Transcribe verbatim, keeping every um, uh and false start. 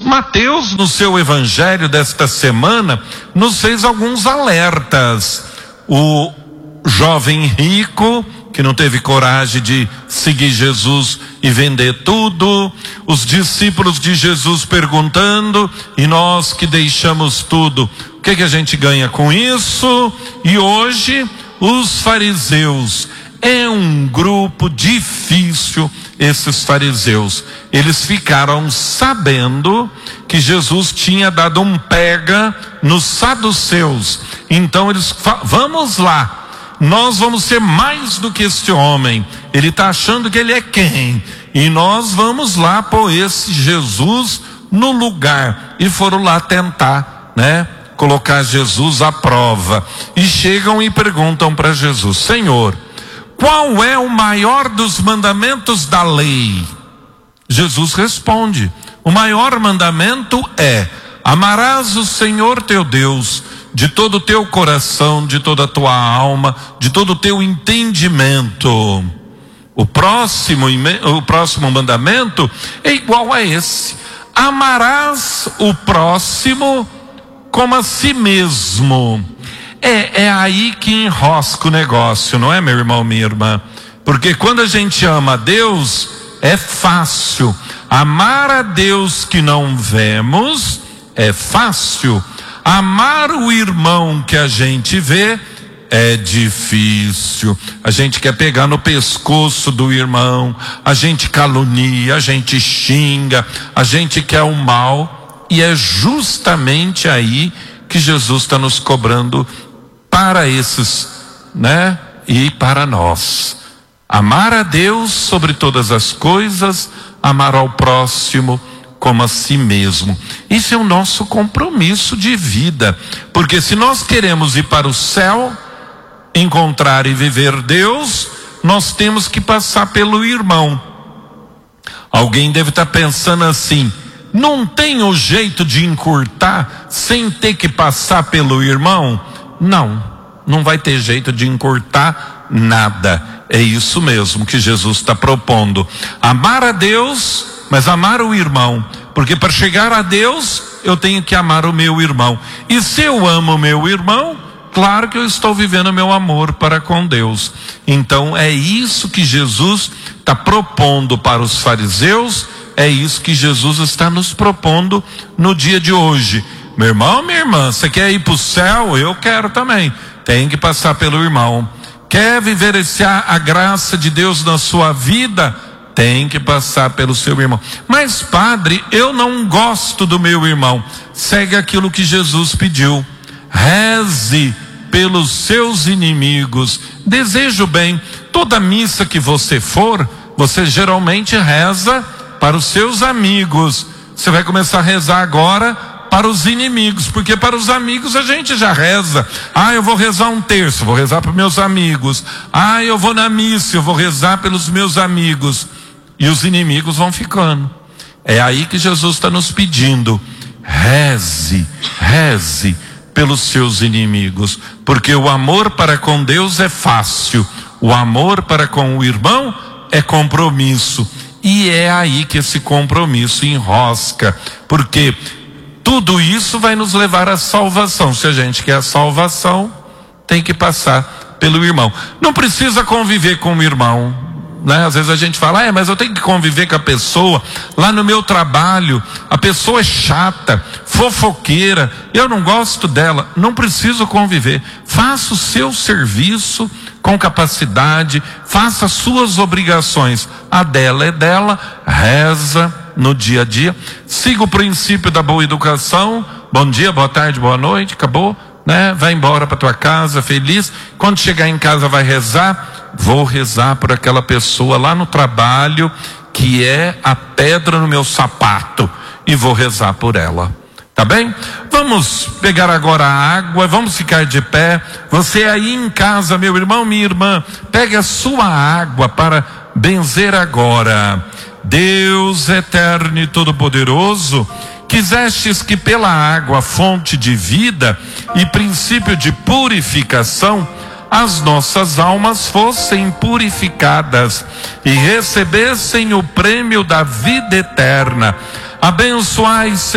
Mateus, no seu evangelho desta semana, nos fez alguns alertas. O jovem rico, que não teve coragem de seguir Jesus e vender tudo, os discípulos de Jesus perguntando, e nós que deixamos tudo, o que que a gente ganha com isso? E hoje, os fariseus. É um grupo difícil, esses fariseus. Eles ficaram sabendo que Jesus tinha dado um pega nos saduceus. Então eles falam, vamos lá, nós vamos ser mais do que este homem. Ele está achando que ele é quem? E nós vamos lá pôr esse Jesus no lugar. E foram lá tentar, né, colocar Jesus à prova. E chegam e perguntam para Jesus: Senhor, qual é o maior dos mandamentos da lei? Jesus responde: o maior mandamento é: amarás o Senhor teu Deus de todo o teu coração, de toda a tua alma, de todo o teu entendimento. O próximo, o próximo mandamento é igual a esse: amarás o próximo como a si mesmo. É, é aí que enrosca o negócio, não é, meu irmão, minha irmã? Porque quando a gente ama a Deus, é fácil. Amar a Deus que não vemos é fácil. Amar o irmão que a gente vê é difícil. A gente quer pegar no pescoço do irmão, a gente calunia, a gente xinga, a gente quer o mal. E é justamente aí que Jesus está nos cobrando para esses, né? E para nós. Amar a Deus sobre todas as coisas, amar ao próximo como a si mesmo. Isso é o nosso compromisso de vida. Porque se nós queremos ir para o céu, encontrar e viver Deus, nós temos que passar pelo irmão. Alguém deve estar pensando assim: não tem o jeito de encurtar sem ter que passar pelo irmão? Não, não vai ter jeito de encurtar nada. É isso mesmo que Jesus está propondo: amar a Deus, mas amar o irmão. Porque para chegar a Deus, eu tenho que amar o meu irmão. E se eu amo o meu irmão, claro que eu estou vivendo meu amor para com Deus. Então é isso que Jesus está propondo para os fariseus. É isso que Jesus está nos propondo no dia de hoje. Meu irmão, minha irmã, você quer ir para o céu? Eu quero também. Tem que passar pelo irmão. Quer viver esse, a, a graça de Deus na sua vida? Tem que passar pelo seu irmão. Mas, padre, eu não gosto do meu irmão. Segue aquilo que Jesus pediu: reze pelos seus inimigos. Desejo bem. Toda missa que você for, você geralmente reza para os seus amigos. Você vai começar a rezar agora para os inimigos, porque para os amigos a gente já reza. Ah, eu vou rezar um terço, vou rezar para meus amigos. Ah, eu vou na missa, eu vou rezar pelos meus amigos. E os inimigos vão ficando. É aí que Jesus está nos pedindo: reze, reze pelos seus inimigos, porque o amor para com Deus é fácil, o amor para com o irmão é compromisso. E é aí que esse compromisso enrosca, porque tudo isso vai nos levar à salvação. Se a gente quer a salvação, tem que passar pelo irmão. Não precisa conviver com o irmão, né? Às vezes a gente fala: é, mas eu tenho que conviver com a pessoa. Lá no meu trabalho, a pessoa é chata, fofoqueira, eu não gosto dela. Não preciso conviver. Faça o seu serviço com capacidade, faça as suas obrigações. A dela é dela, reza no dia a dia, siga o princípio da boa educação. Bom dia, boa tarde, boa noite, acabou, né? Vai embora para tua casa feliz. Quando chegar em casa vai rezar. Vou rezar por aquela pessoa lá no trabalho que é a pedra no meu sapato, e vou rezar por ela. Tá bem? Vamos pegar agora a água, vamos ficar de pé. Você aí em casa, meu irmão, minha irmã, pegue a sua água para benzer agora. Deus eterno e todo-poderoso, quisestes que pela água, fonte de vida e princípio de purificação, as nossas almas fossem purificadas e recebessem o prêmio da vida eterna. Abençoai,